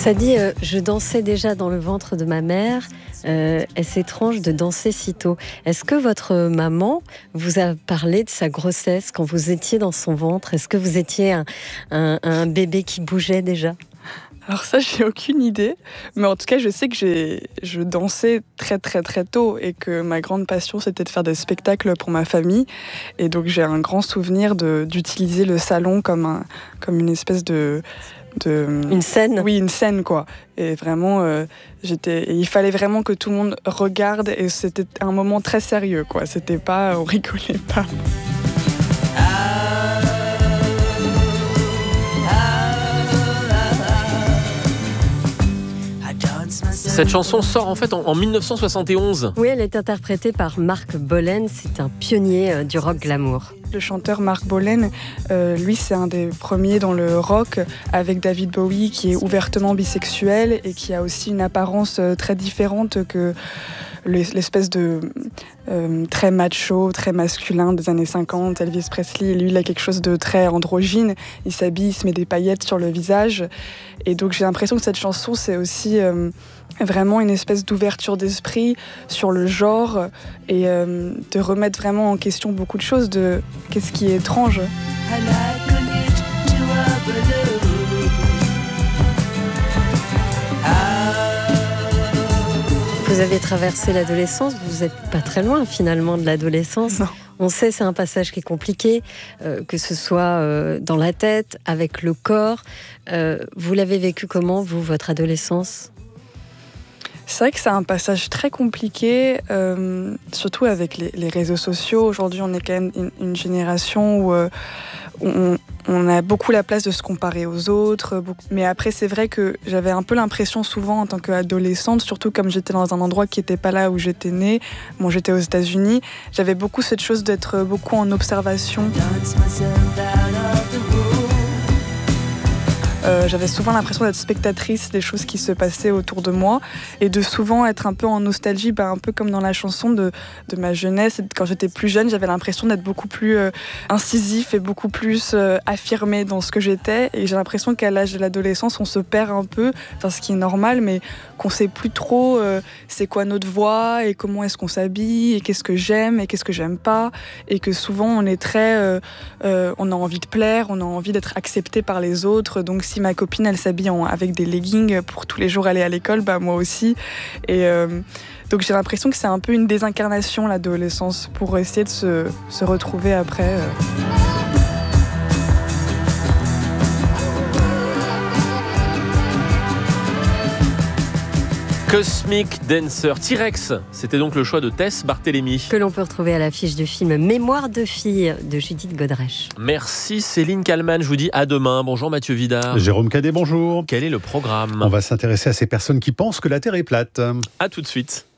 Ça dit je dansais déjà dans le ventre de ma mère. Est-ce étrange de danser si tôt? Est-ce que votre maman vous a parlé de sa grossesse quand vous étiez dans son ventre? Est-ce que vous étiez un bébé qui bougeait déjà? Alors ça, j'ai aucune idée, mais en tout cas, je sais que je dansais très très très tôt et que ma grande passion, c'était de faire des spectacles pour ma famille. Et donc, j'ai un grand souvenir d'utiliser le salon comme une espèce de... Une scène? Oui, une scène, quoi. Et vraiment, il fallait vraiment que tout le monde regarde et c'était un moment très sérieux, quoi. C'était pas... On rigolait pas. Cette chanson sort en fait en 1971. Oui, elle est interprétée par Marc Bolan. C'est un pionnier du rock glamour. Le chanteur Marc Bolan, lui, c'est un des premiers dans le rock, avec David Bowie, qui est ouvertement bisexuel et qui a aussi une apparence très différente que l'espèce de très macho, très masculin des années 50, Elvis Presley. Et lui, il a quelque chose de très androgyne. Il s'habille, il se met des paillettes sur le visage. Et donc, j'ai l'impression que cette chanson, c'est aussi... vraiment une espèce d'ouverture d'esprit sur le genre et de remettre vraiment en question beaucoup de choses, de qu'est-ce qui est étrange. Vous avez traversé l'adolescence, vous n'êtes pas très loin finalement de l'adolescence. Non. On sait c'est un passage qui est compliqué, que ce soit dans la tête, avec le corps. Vous l'avez vécu comment, vous, votre adolescence ? C'est vrai que c'est un passage très compliqué, surtout avec les réseaux sociaux. Aujourd'hui, on est quand même une génération où on a beaucoup la place de se comparer aux autres. Mais après, c'est vrai que j'avais un peu l'impression souvent en tant qu'adolescente, surtout comme j'étais dans un endroit qui n'était pas là où j'étais née. Bon, j'étais aux États-Unis. J'avais beaucoup cette chose d'être beaucoup en observation. J'avais souvent l'impression d'être spectatrice des choses qui se passaient autour de moi et de souvent être un peu en nostalgie, un peu comme dans la chanson de ma jeunesse. Quand j'étais plus jeune, j'avais l'impression d'être beaucoup plus incisif et beaucoup plus affirmé dans ce que j'étais. Et j'ai l'impression qu'à l'âge de l'adolescence, on se perd un peu, ce qui est normal, mais qu'on sait plus trop c'est quoi notre voix et comment est-ce qu'on s'habille et qu'est-ce que j'aime et qu'est-ce que j'aime pas. Et que souvent, on est très... on a envie de plaire, on a envie d'être accepté par les autres. Donc, si ma copine, elle s'habille avec des leggings pour tous les jours aller à l'école, moi aussi. Et donc j'ai l'impression que c'est un peu une désincarnation, l'adolescence, pour essayer de se retrouver après. Cosmic Dancer, T-Rex, c'était donc le choix de Tess Barthélémy. Que l'on peut retrouver à l'affiche du film Mémoire de fille de Judith Godrèche. Merci Céline Kallmann, je vous dis à demain. Bonjour Mathieu Vidard. Jérôme Cadet, bonjour. Quel est le programme ? On va s'intéresser à ces personnes qui pensent que la Terre est plate. À tout de suite.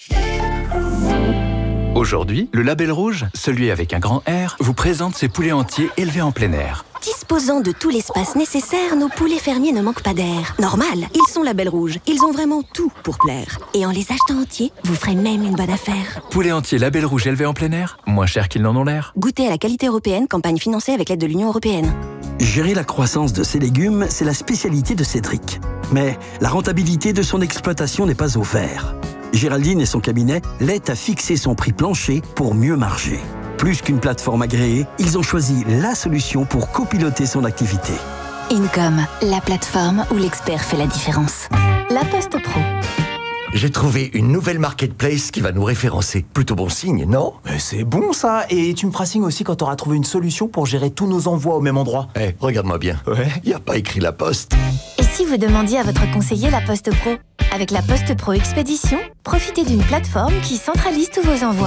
Aujourd'hui, le Label Rouge, celui avec un grand R, vous présente ses poulets entiers élevés en plein air. Disposant de tout l'espace nécessaire, nos poulets fermiers ne manquent pas d'air. Normal, ils sont Label Rouge. Ils ont vraiment tout pour plaire. Et en les achetant entiers, vous ferez même une bonne affaire. Poulets entiers Label Rouge élevés en plein air, moins cher qu'ils n'en ont l'air. Goûtez à la qualité européenne, campagne financée avec l'aide de l'Union européenne. Gérer la croissance de ses légumes, c'est la spécialité de Cédric. Mais la rentabilité de son exploitation n'est pas au vert. Géraldine et son cabinet l'aident à fixer son prix plancher pour mieux marger. Plus qu'une plateforme agréée, ils ont choisi la solution pour copiloter son activité. Income, la plateforme où l'expert fait la différence. La Poste Pro. J'ai trouvé une nouvelle marketplace qui va nous référencer. Plutôt bon signe, non ? Mais c'est bon ça. Et tu me feras signe aussi quand tu auras trouvé une solution pour gérer tous nos envois au même endroit. Regarde-moi bien. Ouais. Y a pas écrit la Poste. Et si vous demandiez à votre conseiller la Poste Pro ? Avec la Poste Pro Expédition, profitez d'une plateforme qui centralise tous vos envois.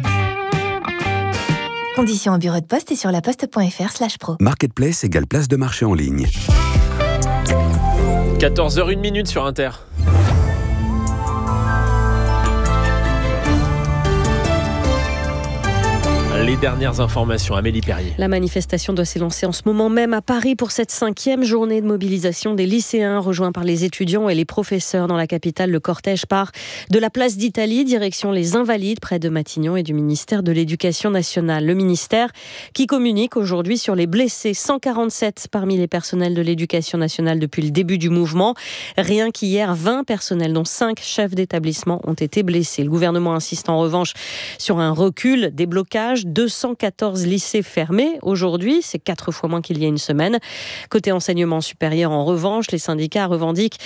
Conditions au bureau de poste et sur laposte.fr/pro. Marketplace égale place de marché en ligne. 14h01 sur Inter. Les dernières informations, Amélie Perrier. La manifestation doit s'élancer en ce moment même à Paris pour cette 5e journée de mobilisation des lycéens rejoints par les étudiants et les professeurs dans la capitale. Le cortège part de la place d'Italie, direction les Invalides, près de Matignon, et du ministère de l'Éducation nationale. Le ministère qui communique aujourd'hui sur les blessés, 147 parmi les personnels de l'Éducation nationale depuis le début du mouvement. Rien qu'hier, 20 personnels, dont 5 chefs d'établissement, ont été blessés. Le gouvernement insiste en revanche sur un recul des blocages. 214 lycées fermés aujourd'hui, c'est 4 fois moins qu'il y a une semaine. Côté enseignement supérieur, en revanche, les syndicats revendiquent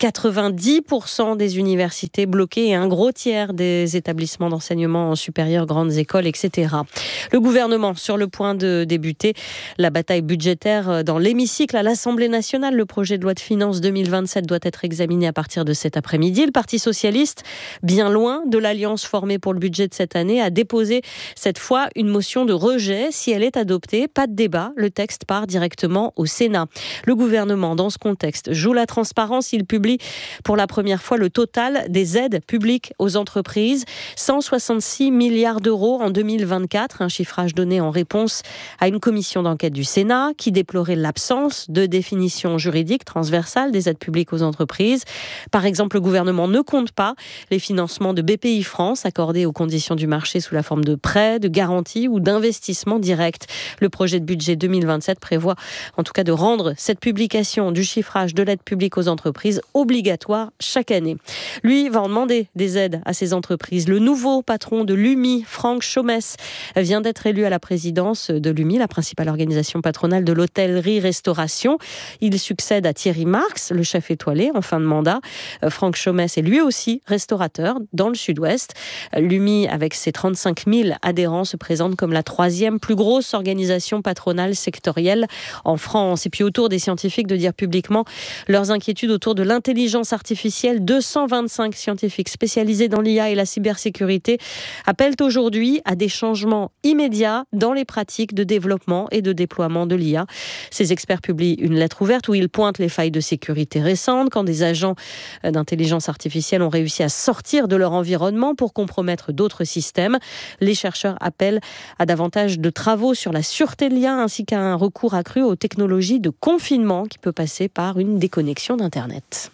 90% des universités bloquées et un gros tiers des établissements d'enseignement supérieur, grandes écoles, etc. Le gouvernement sur le point de débuter la bataille budgétaire dans l'hémicycle à l'Assemblée nationale. Le projet de loi de finances 2027 doit être examiné à partir de cet après-midi. Le Parti socialiste, bien loin de l'alliance formée pour le budget de cette année, a déposé cette fois une motion de rejet. Si elle est adoptée, pas de débat, le texte part directement au Sénat. Le gouvernement, dans ce contexte, joue la transparence. Il publie pour la première fois le total des aides publiques aux entreprises. 166 milliards d'euros en 2024, un chiffrage donné en réponse à une commission d'enquête du Sénat qui déplorait l'absence de définition juridique transversale des aides publiques aux entreprises. Par exemple, le gouvernement ne compte pas les financements de BPI France accordés aux conditions du marché sous la forme de prêts, de garanties ou d'investissements directs. Le projet de budget 2027 prévoit en tout cas de rendre cette publication du chiffrage de l'aide publique aux entreprises obligatoire chaque année. Lui va en demander des aides à ces entreprises. Le nouveau patron de l'UMI, Franck Chomès, vient d'être élu à la présidence de l'UMI, la principale organisation patronale de l'hôtellerie-restauration. Il succède à Thierry Marx, le chef étoilé en fin de mandat. Franck Chomès est lui aussi restaurateur dans le sud-ouest. L'UMI, avec ses 35 000 adhérents, se présente comme la 3e plus grosse organisation patronale sectorielle en France. Et puis autour des scientifiques de dire publiquement leurs inquiétudes autour de l'intelligence artificielle. 225 scientifiques spécialisés dans l'IA et la cybersécurité appellent aujourd'hui à des changements immédiats dans les pratiques de développement et de déploiement de l'IA. Ces experts publient une lettre ouverte où ils pointent les failles de sécurité récentes quand des agents d'intelligence artificielle ont réussi à sortir de leur environnement pour compromettre d'autres systèmes. Les chercheurs appellent à davantage de travaux sur la sûreté de l'IA ainsi qu'à un recours accru aux technologies de confinement qui peut passer par une déconnexion d'Internet.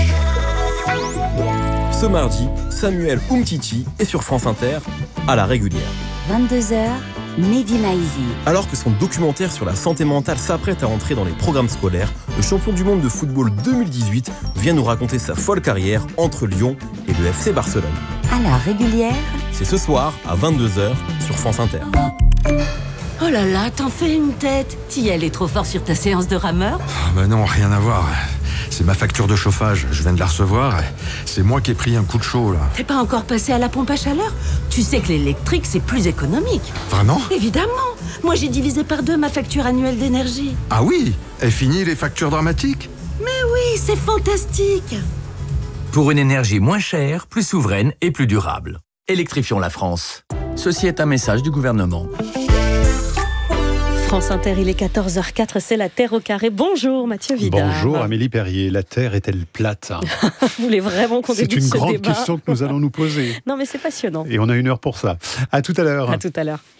Ce mardi, Samuel Umtiti est sur France Inter à la régulière. 22h, Mehdi Maizi. Alors que son documentaire sur la santé mentale s'apprête à entrer dans les programmes scolaires, le champion du monde de football 2018 vient nous raconter sa folle carrière entre Lyon et le FC Barcelone. À la régulière, c'est ce soir à 22h sur France Inter. Oh là là, t'en fais une tête. T'y allais trop fort sur ta séance de rameur ? Bah non, rien à voir. C'est ma facture de chauffage, je viens de la recevoir. C'est moi qui ai pris un coup de chaud, là. T'es pas encore passé à la pompe à chaleur ? Tu sais que l'électrique, c'est plus économique. Vraiment ? Évidemment. Moi, j'ai divisé par 2 ma facture annuelle d'énergie. Ah oui ? Et fini les factures dramatiques ? Mais oui, c'est fantastique. Pour une énergie moins chère, plus souveraine et plus durable. Électrifions la France. Ceci est un message du gouvernement. France Inter, il est 14h04, c'est la Terre au carré. Bonjour Mathieu Vidard. Bonjour Amélie Perrier, la Terre est-elle plate ? Vous voulez vraiment qu'on débute ce débat ? C'est une grande question que nous allons nous poser. Non mais c'est passionnant. Et on a 1 heure pour ça. À tout à l'heure. À tout à l'heure.